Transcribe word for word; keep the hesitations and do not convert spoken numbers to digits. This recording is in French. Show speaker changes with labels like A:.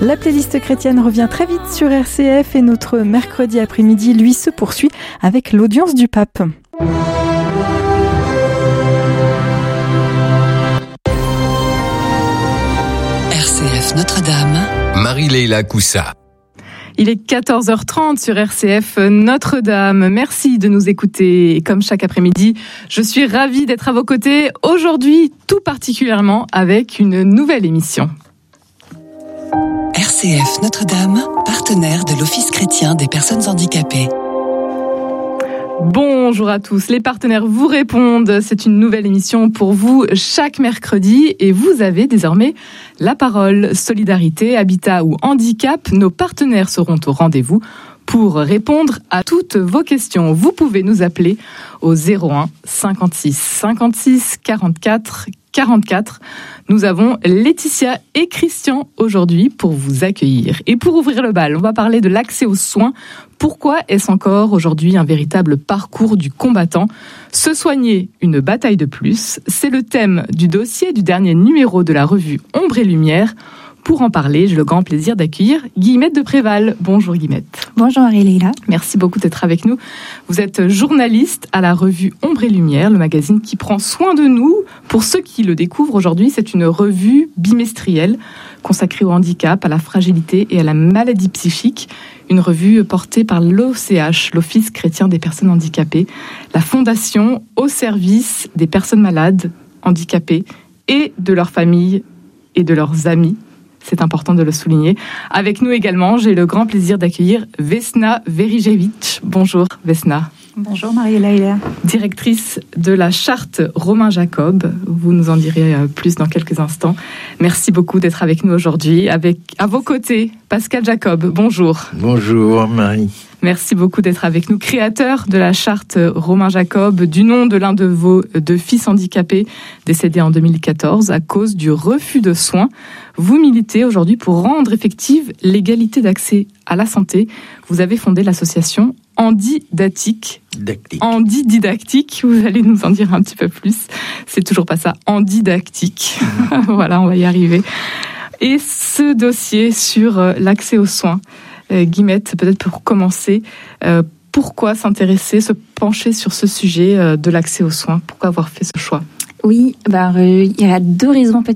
A: La playlist chrétienne revient très vite sur R C F et notre mercredi après-midi, lui, se poursuit avec l'audience du pape.
B: R C F Notre-Dame,
C: Marie-Leila Coussa.
A: Il est quatorze heures trente sur R C F Notre-Dame. Merci de nous écouter. Et comme chaque après-midi, je suis ravie d'être à vos côtés. Aujourd'hui, tout particulièrement avec une nouvelle émission.
B: R C F Notre-Dame, partenaire de l'Office chrétien des personnes handicapées.
A: Bonjour à tous, les partenaires vous répondent. C'est une nouvelle émission pour vous chaque mercredi et vous avez désormais la parole. Solidarité, habitat ou handicap, nos partenaires seront au rendez-vous pour répondre à toutes vos questions. Vous pouvez nous appeler au zéro un cinquante-six cinquante-six quarante-quatre quarante-quatre. Nous avons Laetitia et Christian aujourd'hui pour vous accueillir. Et pour ouvrir le bal, on va parler de l'accès aux soins. Pourquoi est-ce encore aujourd'hui un véritable parcours du combattant ? Se soigner, une bataille de plus, c'est le thème du dossier du dernier numéro de la revue Ombre et Lumière. Pour en parler, j'ai le grand plaisir d'accueillir Guillemette de Préval. Bonjour Guillemette.
D: Bonjour Marie-Leila.
A: Merci beaucoup d'être avec nous. Vous êtes journaliste à la revue Ombre et Lumière, le magazine qui prend soin de nous. Pour ceux qui le découvrent aujourd'hui, c'est une revue bimestrielle consacrée au handicap, à la fragilité et à la maladie psychique. Une revue portée par l'O C H, l'Office chrétien des personnes handicapées, la fondation au service des personnes malades, handicapées et de leurs familles et de leurs amis. C'est important de le souligner. Avec nous également, j'ai le grand plaisir d'accueillir Vesna Verijevic. Bonjour Vesna.
D: Bonjour Marie-Leila.
A: Directrice de la charte Romain Jacob. Vous nous en direz plus dans quelques instants. Merci beaucoup d'être avec nous aujourd'hui. Avec, à vos côtés, Pascal Jacob. Bonjour.
E: Bonjour Marie.
A: Merci beaucoup d'être avec nous. Créateur de la charte Romain Jacob, du nom de l'un de vos deux fils handicapés, décédé en deux mille quatorze à cause du refus de soins. Vous militez aujourd'hui pour rendre effective l'égalité d'accès à la santé. Vous avez fondé l'association Handi-Dactique.
E: Dactique.
A: Handi-Didactique, vous allez nous en dire un petit peu plus. C'est toujours pas ça, Handi-Dactique. Voilà, on va y arriver. Et ce dossier sur l'accès aux soins, euh, Guillemette, peut-être pour commencer, euh, pourquoi s'intéresser, se pencher sur ce sujet euh, de l'accès aux soins ? Pourquoi avoir fait ce choix ?
D: Oui, bah, euh, il y a deux raisons